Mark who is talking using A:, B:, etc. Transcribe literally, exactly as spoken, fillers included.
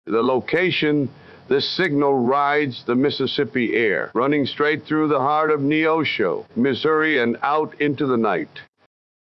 A: The location, this signal rides the Mississippi air, running straight through the heart of Neosho, Missouri, and out into the night.